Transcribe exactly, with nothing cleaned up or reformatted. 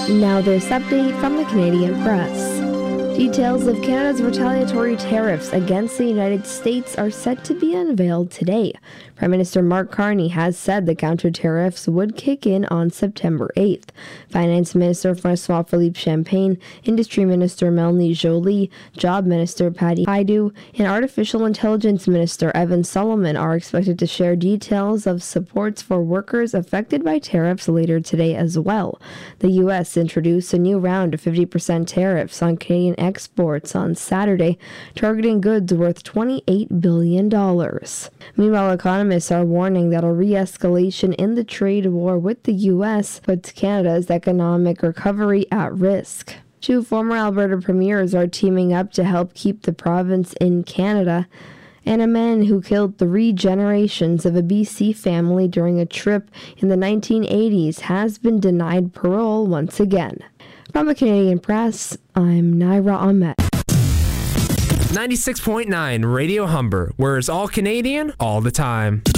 Now this update from the Canadian Press. Details of Canada's retaliatory tariffs against the United States are set to be unveiled today. Prime Minister Mark Carney has said the counter tariffs would kick in on September eighth. Finance Minister François-Philippe Champagne, Industry Minister Melanie Joly, Job Minister Patty Hajdu, and Artificial Intelligence Minister Evan Solomon are expected to share details of supports for workers affected by tariffs later today as well. The U S introduced a new round of fifty percent tariffs on Canadian exports on Saturday, targeting goods worth twenty-eight billion dollars. Meanwhile, economists are warning that a re-escalation in the trade war with the U S puts Canada's economic recovery at risk. Two former Alberta premiers are teaming up to help keep the province in Canada, and a man who killed three generations of a B C family during a trip in the nineteen eighties has been denied parole once again. From the Canadian Press, I'm Naira Ahmed. ninety-six point nine Radio Humber, where it's all Canadian all the time.